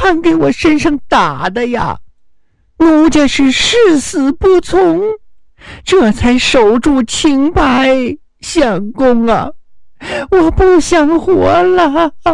常给我身上打的呀。奴家是誓死不从，这才守住清白。相公啊，我不想活了。